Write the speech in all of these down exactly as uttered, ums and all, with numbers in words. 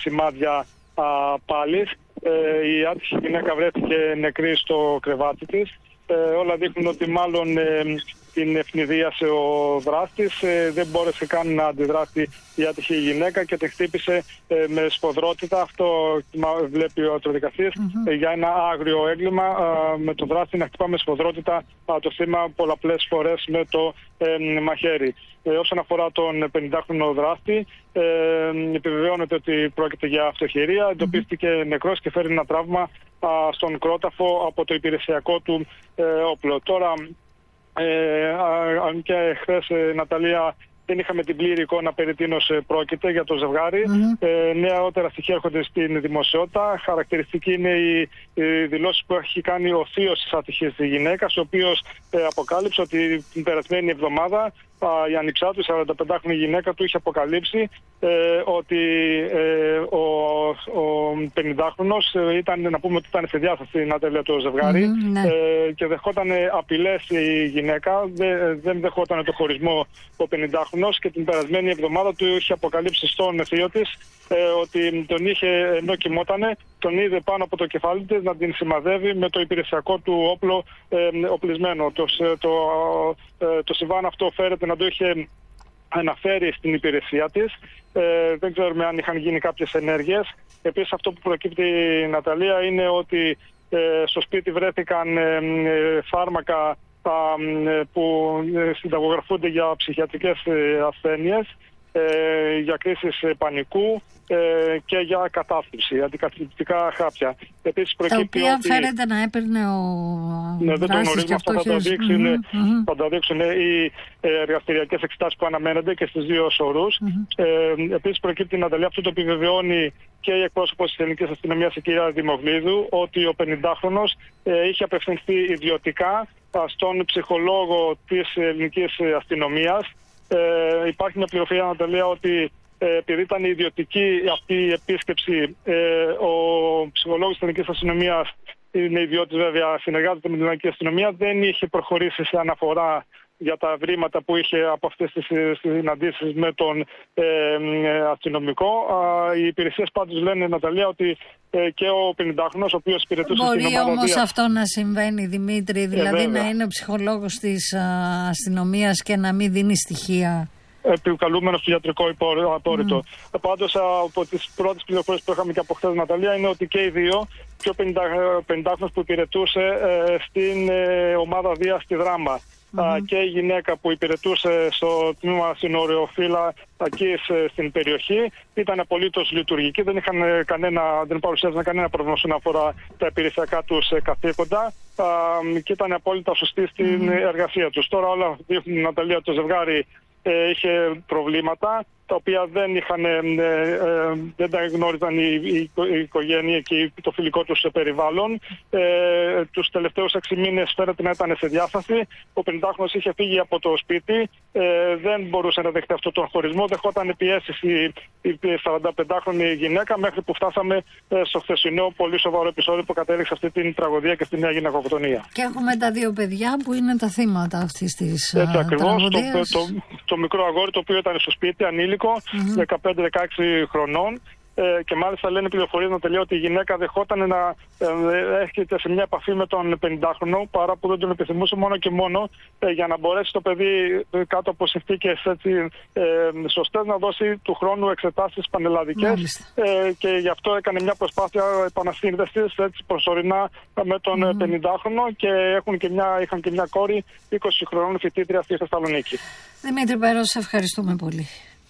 σημάδια α, πάλης. Ε, η άτυχη γυναίκα βρέθηκε νεκρή στο κρεβάτι της. Ε, όλα δείχνουν ότι μάλλον ε, την ευνηδίασε ο δράστης, ε, δεν μπόρεσε καν να αντιδράσει η άτυχη γυναίκα και την χτύπησε ε, με σφοδρότητα. Αυτό βλέπει ο ατροδικαστής mm-hmm. ε, για ένα άγριο έγκλημα, ε, με τον δράστη να χτυπά με σφοδρότητα ε, το θύμα πολλαπλές φορές με το ε, μαχαίρι. Ε, όσον αφορά τον πενηντάχρονο δράστη, ε, επιβεβαιώνεται ότι πρόκειται για αυτοχειρία. Mm-hmm. Εντοπίστηκε νεκρός και φέρει ένα τραύμα ε, στον κρόταφο από το υπηρεσιακό του ε, όπλο. Τώρα, Ε, αν και χθες, ε, Ναταλία, δεν είχαμε την πλήρη εικόνα περί τίνος πρόκειται για το ζευγάρι. Mm-hmm. Ε, νεότερα στοιχεία έρχονται στην δημοσιότητα. Χαρακτηριστική είναι η, η δηλώση που έχει κάνει ο θείος της άτυχης γυναίκας, ο οποίος ε, αποκάλυψε ότι την περασμένη εβδομάδα α, η ανιψά του, η σαρανταπεντάχρονη γυναίκα του, είχε αποκαλύψει ε, ότι ε, ο, ο πενηντάχρονος ήταν, να πούμε ότι ήταν σε διάσταση, Ναταλία, το ζευγάρι mm-hmm, ναι. ε, και δεχόταν απειλές η γυναίκα, δεν, δεν δεχόταν το χωρισμό ο πενηντάχρονος και την περασμένη εβδομάδα του είχε αποκαλύψει στον θείο της ε, ότι τον είχε, ενώ κοιμότανε, τον είδε πάνω από το κεφάλι της να την σημαδεύει με το υπηρεσιακό του όπλο ε, οπλισμένο. Το, το, ε, το συμβάν αυτό φέρεται να το είχε αναφέρει στην υπηρεσία της. Ε, δεν ξέρουμε αν είχαν γίνει κάποιες ενέργειες. Επίσης, αυτό που προκύπτει, η Ναταλία, είναι ότι ε, στο σπίτι βρέθηκαν ε, ε, φάρμακα ε, που συνταγογραφούνται για ψυχιατρικές ε, ασθένειες, ε, για κρίσεις ε, πανικού ε, και για κατάθλιψη, αντικαταθλιπτικά χάπια. Επίσης, τα οποία ότι... φέρεται να έπαιρνε ο ναι, δεν το γνωρίζουμε, αυτό θα το δείξουν, mm-hmm, mm-hmm. θα το δείξουν οι εργαστηριακές εξετάσεις που αναμένονται και στις δύο σωρούς. Mm-hmm. Ε, επίσης, προκύπτει, Ναταλία, αυτό το επιβεβαιώνει και η εκπρόσωπος της Ελληνικής Αστυνομίας, η κυρία Δημοβλίδου, ότι ο πενηντάχρονος ε, είχε απευθυνθεί ιδιωτικά στον ψυχολόγο της Ελληνικής Αστυνομίας. Ε, υπάρχει μια πληροφορία, Ναταλία, ότι ε, επειδή ήταν ιδιωτική αυτή η επίσκεψη, ε, ο ψυχολόγος της Ελληνικής Αστυνομίας, είναι ιδιώτης βέβαια, συνεργάζεται με την Ελληνική Αστυνομία, δεν είχε προχωρήσει σε αναφορά για τα βρήματα που είχε από αυτές τις συναντήσεις με τον ε, αστυνομικό. Οι υπηρεσίες πάντως λένε, Ναταλία, ότι ε, και ο πενηντάχρονος, ο οποίος υπηρετούσε στην ομάδα. Μπορεί όμως αυτό να συμβαίνει, Δημήτρη, δηλαδή ε, να είναι ο ψυχολόγος της α, αστυνομίας και να μην δίνει στοιχεία. Επικαλούμενο στο ιατρικό απόρριτο. Mm. Πάντως, από τις πρώτες πληροφορίες που είχαμε και από χθες, Ναταλία, είναι ότι και οι δύο, και ο πενηντάχρονος που υπηρετούσε ε, στην ε, ομάδα Δία στη Δράμα, mm-hmm. και η γυναίκα που υπηρετούσε στο τμήμα συνοριοφύλα εκεί στην περιοχή, ήταν απολύτως λειτουργικοί, δεν, είχαν κανένα, δεν παρουσιάζαν κανένα πρόβλημα όσον αφορά τα υπηρεσιακά τους καθήκοντα και ήταν απόλυτα σωστοί στην mm-hmm. εργασία τους. Τώρα όλα δείχνουν, Ναταλία, το ζευγάρι ε, είχε προβλήματα τα οποία δεν, είχαν, ε, ε, δεν τα γνώριζαν η, η, η οικογένεια και το φιλικό τους περιβάλλον. Ε, τους τελευταίους έξι μήνες φαίνεται να ήταν σε διάσταση. Ο πενηντάχρονος είχε φύγει από το σπίτι, ε, δεν μπορούσε να δεχτεί αυτό τον χωρισμό. Δεχόταν πιέσεις η, η σαρανταπεντάχρονη γυναίκα, μέχρι που φτάσαμε ε, στο χθεσινό πολύ σοβαρό επεισόδιο που κατέληξε αυτή την τραγωδία και στη νέα γυναικοκτονία. Και έχουμε τα δύο παιδιά που είναι τα θύματα αυτής της Έτσι ακριβώς. Το, τραγωδίας. το, το, το μικρό αγόρι, το οποίο ήταν στο σπίτι, ανήλικο, mm-hmm. δεκαπέντε δεκαέξι χρονών, ε, και μάλιστα λένε πληροφορίες, να τελειώ, ότι η γυναίκα δεχόταν να ε, έρχεται σε μια επαφή με τον πενηντάχρονο, παρά που δεν τον επιθυμούσε, μόνο και μόνο ε, για να μπορέσει το παιδί ε, κάτω από συνθήκες ε, σωστές να δώσει του χρόνου εξετάσεις πανελλαδικές, ε, και γι' αυτό έκανε μια προσπάθεια επανασύνδεσης έτσι προσωρινά με τον mm-hmm. πενηντάχρονο, και έχουν και μια, είχαν και μια κόρη είκοσι χρονών, φοιτήτρια στη Θεσσαλονίκη. Δημήτρη Πέρος, σε ευχαριστούμε πολύ.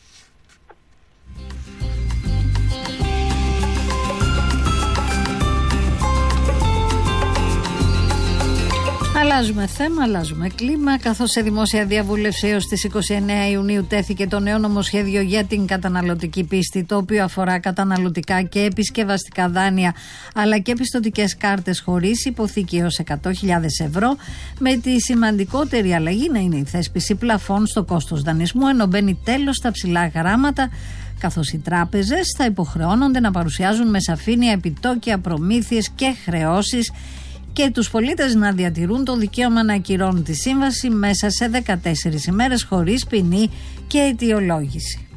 Αλλάζουμε θέμα, αλλάζουμε κλίμα, καθώς σε δημόσια διαβούλευση έως τις είκοσι εννέα Ιουνίου τέθηκε το νέο νομοσχέδιο για την καταναλωτική πίστη, το οποίο αφορά καταναλωτικά και επισκευαστικά δάνεια, αλλά και πιστωτικές κάρτες χωρίς υποθήκη έως εκατό χιλιάδες ευρώ, με τη σημαντικότερη αλλαγή να είναι η θέσπιση πλαφών στο κόστος δανεισμού, ενώ μπαίνει τέλος στα ψηλά γράμματα, καθώς οι τράπεζες θα υποχρεώνονται να παρουσιάζουν με σαφήνεια επιτόκια, προμήθειες και χρεώσεις, και τους πολίτες να διατηρούν το δικαίωμα να ακυρώνουν τη σύμβαση μέσα σε δεκατέσσερις ημέρες χωρίς ποινή και αιτιολόγηση.